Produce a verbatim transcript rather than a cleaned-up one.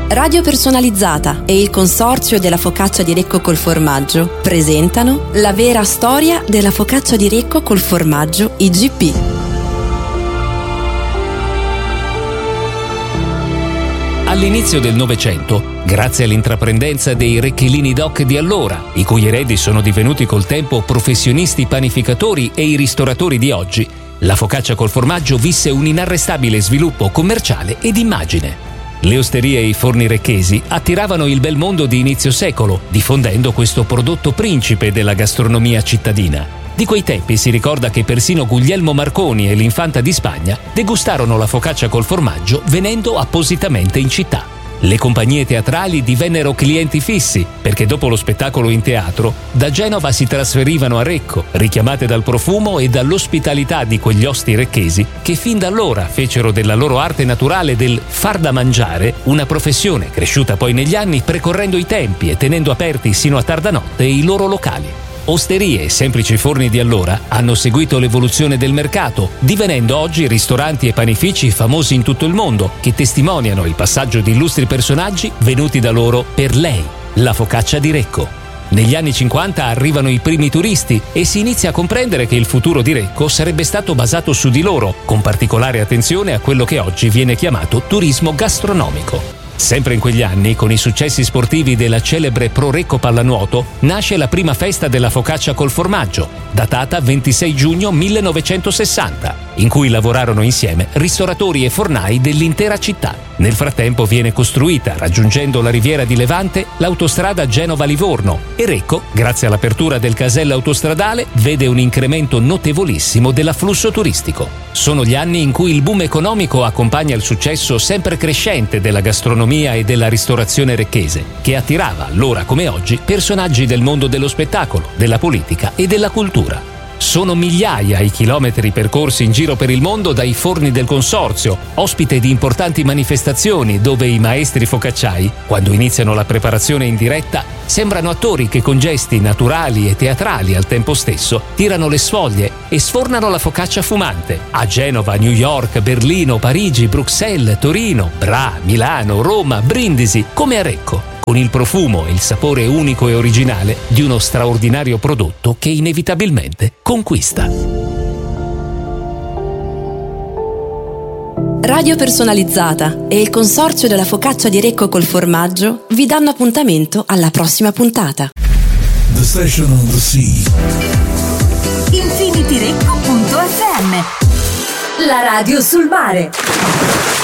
Radio Personalizzata e il consorzio della focaccia di Recco col formaggio presentano La vera storia della focaccia di Recco col formaggio I G P. All'inizio del Novecento, grazie all'intraprendenza dei Recchelini Doc di allora, i cui eredi sono divenuti col tempo professionisti panificatori e i ristoratori di oggi, la focaccia col formaggio visse un inarrestabile sviluppo commerciale ed immagine. Le osterie e i forni recchesi attiravano il bel mondo di inizio secolo, diffondendo questo prodotto principe della gastronomia cittadina. Di quei tempi si ricorda che persino Guglielmo Marconi e l'infanta di Spagna degustarono la focaccia col formaggio venendo appositamente in città. Le compagnie teatrali divennero clienti fissi perché dopo lo spettacolo in teatro da Genova si trasferivano a Recco, richiamate dal profumo e dall'ospitalità di quegli osti recchesi che fin da allora fecero della loro arte naturale del far da mangiare una professione cresciuta poi negli anni precorrendo i tempi e tenendo aperti sino a tarda notte i loro locali. Osterie e semplici forni di allora hanno seguito l'evoluzione del mercato, divenendo oggi ristoranti e panifici famosi in tutto il mondo, che testimoniano il passaggio di illustri personaggi venuti da loro per lei, la focaccia di Recco. Negli anni cinquanta arrivano i primi turisti e si inizia a comprendere che il futuro di Recco sarebbe stato basato su di loro, con particolare attenzione a quello che oggi viene chiamato turismo gastronomico. Sempre in quegli anni, con i successi sportivi della celebre Pro Recco Pallanuoto, nasce la prima festa della focaccia col formaggio, datata ventisei giugno millenovecentosessanta, in cui lavorarono insieme ristoratori e fornai dell'intera città. Nel frattempo viene costruita, raggiungendo la riviera di Levante, l'autostrada Genova-Livorno e Recco, grazie all'apertura del casello autostradale, vede un incremento notevolissimo dell'afflusso turistico. Sono gli anni in cui il boom economico accompagna il successo sempre crescente della gastronomia e della ristorazione recchese, che attirava, allora come oggi, personaggi del mondo dello spettacolo, della politica e della cultura. Sono migliaia i chilometri percorsi in giro per il mondo dai forni del consorzio, ospite di importanti manifestazioni dove i maestri focacciai, quando iniziano la preparazione in diretta, sembrano attori che con gesti naturali e teatrali al tempo stesso tirano le sfoglie e sfornano la focaccia fumante. A Genova, New York, Berlino, Parigi, Bruxelles, Torino, Bra, Milano, Roma, Brindisi, come a Recco, con il profumo e il sapore unico e originale di uno straordinario prodotto che inevitabilmente conquista. Radio Personalizzata e il consorzio della focaccia di Recco col formaggio vi danno appuntamento alla prossima puntata. The Station on the Sea. Infinityrecco punto effe emme, la radio sul mare.